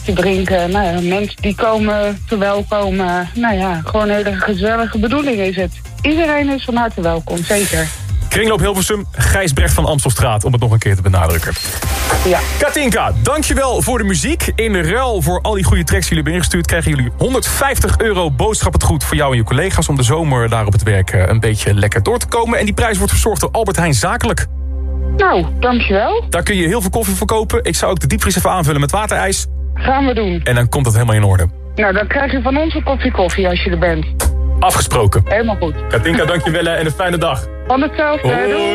te drinken. Nou ja, mensen die komen verwelkomen. Nou ja, gewoon een hele gezellige bedoeling is het. Iedereen is van harte welkom, zeker. Kringloop Hilversum, Gijsbrecht van Amstelstraat, om het nog een keer te benadrukken. Ja. Katinka, dankjewel voor de muziek. In de ruil voor al die goede tracks die jullie hebben ingestuurd, krijgen jullie €150 boodschappengoed voor jou en je collega's om de zomer daar op het werk een beetje lekker door te komen. En die prijs wordt verzorgd door Albert Heijn Zakelijk. Nou, dankjewel. Daar kun je heel veel koffie voor kopen. Ik zou ook de diepvries even aanvullen met waterijs. Gaan we doen. En dan komt het helemaal in orde. Nou, dan krijg je van ons een koffie als je er bent. Afgesproken. Helemaal goed. Katinka, dankjewel en een fijne dag. Van hetzelfde. Hoi. Doei.